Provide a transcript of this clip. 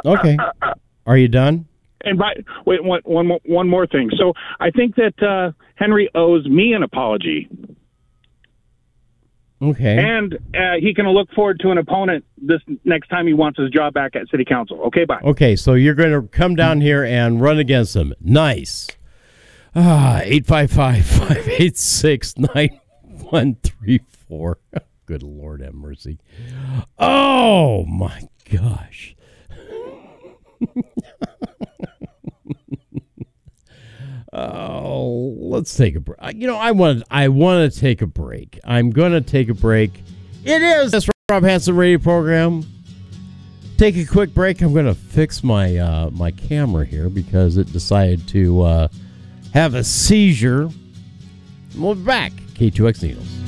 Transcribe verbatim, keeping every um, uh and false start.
Okay. Are you done? And by, wait, one, one, more, one more thing. So I think that uh, Henry owes me an apology. Okay. And uh, he can look forward to an opponent this next time he wants his job back at City Council. Okay, bye. Okay, so you're going to come down here and run against him. Nice. Ah, eight five five, five eight six, nine one three four. Good Lord have mercy. Oh, my gosh. Oh, let's take a break. You know, I want I want to take a break. I'm going to take a break. It is this Rob Hanson radio program. Take a quick break. I'm going to fix my uh, my camera here because it decided to uh, have a seizure. We'll be back. K two X Needles.